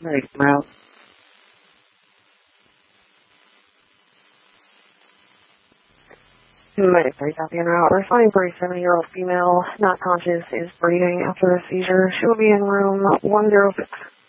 Right, mouth. Medic 3 en route. Responding for a 70-year-old female, not conscious, is breathing after a seizure. She will be in room 106.